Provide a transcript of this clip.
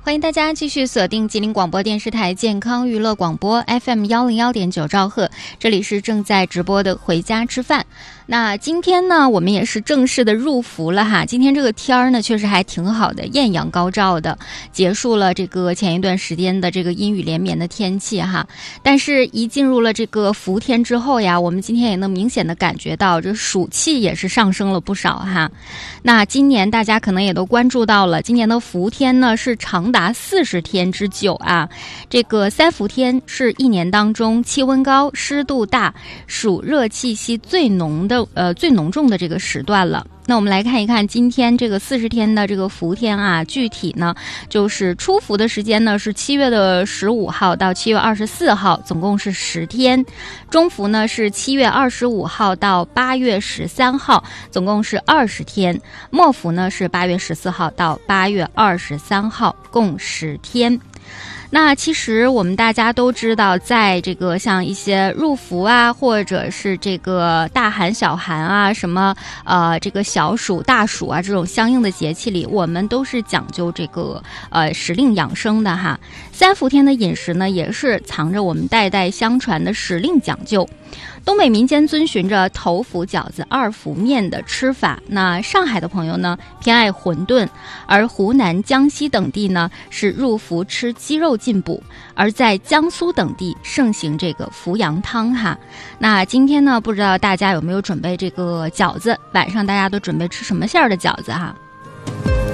欢迎大家继续锁定吉林广播电视台健康娱乐广播 FM101.9兆赫，这里是正在直播的回家吃饭。那今天呢，我们也是正式的入伏了哈。今天这个天儿呢，确实还挺好的，艳阳高照的，结束了这个前一段时间的这个阴雨连绵的天气哈。但是，一进入了这个伏天之后呀，我们今天也能明显的感觉到，这暑气也是上升了不少哈。那今年大家可能也都关注到了，今年的伏天呢是长达40天之久啊。这个3伏天是一年当中气温高、湿度大、暑热气息最浓重的这个时段了。那我们来看一看今天这个40天的这个伏天啊，具体呢就是初伏的时间呢是7月15号到7月24号，总共是10天；中伏呢是7月25号到8月13号，总共是20天；末伏呢是8月14号到8月23号，共10天。那其实我们大家都知道，在这个像一些入伏啊，或者是这个大寒小寒啊，什么这个小暑大暑啊，这种相应的节气里，我们都是讲究这个时令养生的哈。3伏天的饮食呢，也是藏着我们代代相传的时令讲究。东北民间遵循着头伏饺子2伏面的吃法，那上海的朋友呢偏爱馄饨，而湖南、江西等地呢是入伏吃鸡肉进补，而在江苏等地盛行这个伏阳汤哈。那今天呢，不知道大家有没有准备这个饺子，晚上大家都准备吃什么馅儿的饺子哈？